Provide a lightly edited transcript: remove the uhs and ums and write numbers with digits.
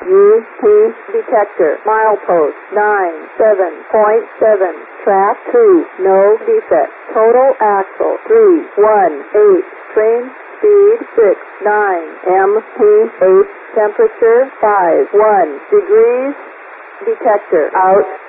UP detector. Milepost 97.7. Track 2. No defect. Total axle 318. Train speed 69 mph. Temperature 51 degrees. Detector out.